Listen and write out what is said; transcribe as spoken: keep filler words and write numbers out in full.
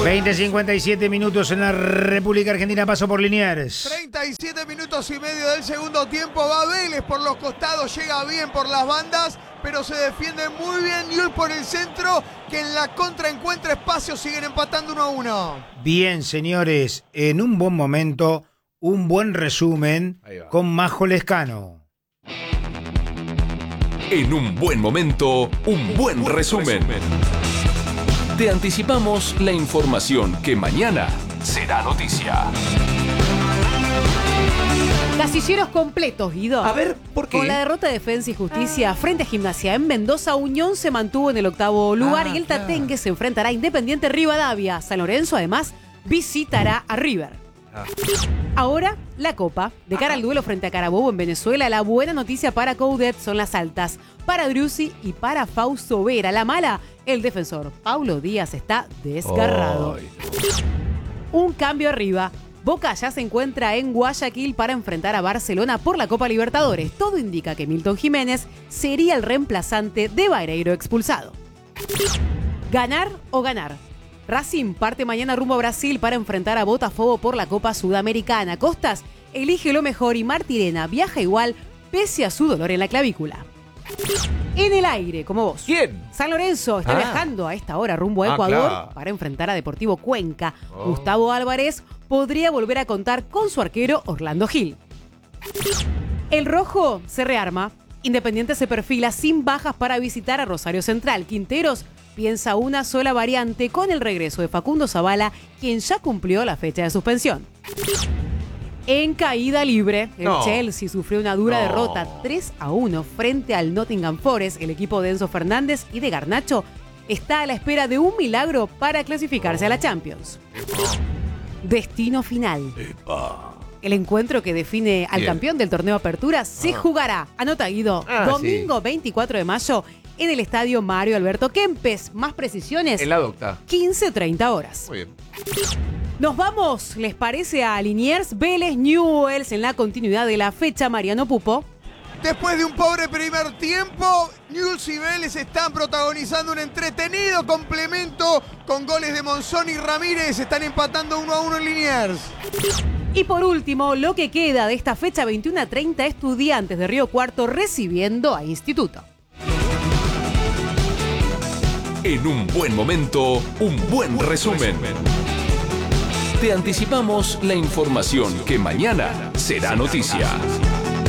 veinte cincuenta y siete minutos en la República Argentina. Paso por Liniers. treinta y siete minutos y medio del segundo tiempo. Va Vélez por los costados, llega bien por las bandas, pero se defiende muy bien Newell's por el centro, que en la contra encuentra espacio. Siguen empatando uno a uno. Bien, señores, en un buen momento, un buen resumen con Majo Lescano. En un buen momento, un buen resumen. Te anticipamos la información que mañana será noticia. Casilleros completos, Guido. A ver, ¿por qué? Con la derrota de Defensa y Justicia frente a Gimnasia en Mendoza, Unión se mantuvo en el octavo lugar Ah, y el claro. Tatengue se enfrentará a Independiente Rivadavia. San Lorenzo, además, visitará a River. Ah. Ahora, la Copa. De cara al duelo frente a Carabobo en Venezuela, la buena noticia para Coudet son las altas. Para Driussi y para Fausto Vera. La mala, el defensor Paulo Díaz está desgarrado. Ay. Un cambio arriba. Boca ya se encuentra en Guayaquil para enfrentar a Barcelona por la Copa Libertadores. Todo indica que Milton Jiménez sería el reemplazante de Barreiro expulsado. ¿Ganar o ganar? Racing parte mañana rumbo a Brasil para enfrentar a Botafogo por la Copa Sudamericana. Costas elige lo mejor y Martirena viaja igual pese a su dolor en la clavícula. En el aire, como vos. ¿Quién? San Lorenzo está Ah. viajando a esta hora rumbo a Ah, Ecuador claro. para enfrentar a Deportivo Cuenca. Oh. Gustavo Álvarez podría volver a contar con su arquero Orlando Gil. El rojo se rearma. Independiente se perfila sin bajas para visitar a Rosario Central. Quinteros piensa una sola variante con el regreso de Facundo Zavala, quien ya cumplió la fecha de suspensión. En caída libre, el No. Chelsea sufrió una dura No. derrota tres a uno frente al Nottingham Forest. El equipo de Enzo Fernández y de Garnacho está a la espera de un milagro para clasificarse a la Champions. Destino final. El encuentro que define al Bien. campeón del torneo Apertura se jugará, anota Guido, Ah, domingo veinticuatro de mayo en el estadio Mario Alberto Kempes. Más precisiones, En la docta. quince treinta horas. Muy bien. Nos vamos, ¿les parece a Liniers, Vélez, Newell's en la continuidad de la fecha, Mariano Pupo? Después de un pobre primer tiempo, Newell's y Vélez están protagonizando un entretenido complemento con goles de Monzón y Ramírez. Están empatando uno a uno en Liniers. Y por último, lo que queda de esta fecha veintiuno a treinta, Estudiantes de Río Cuarto recibiendo a Instituto. En un buen momento, un buen resumen. Te anticipamos la información que mañana será noticia.